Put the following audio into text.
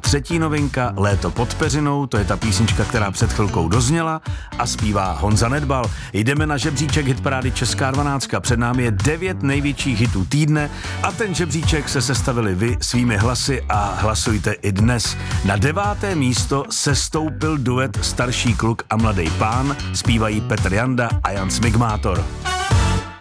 třetí novinka Léto pod peřinou, to je ta písnička, která před chvilkou dozněla a zpívá Honza Nedbal. Jdeme na žebříček hitparády Česká 12. Před námi je 9 největších hitů týdne a ten žebříček se sestavili vy svými hlasy a hlasujte i dnes. Na 9. místo sestoupil duet Starší kluk a mladý pán, zpívají Petr Janda a Jan Smigmátor.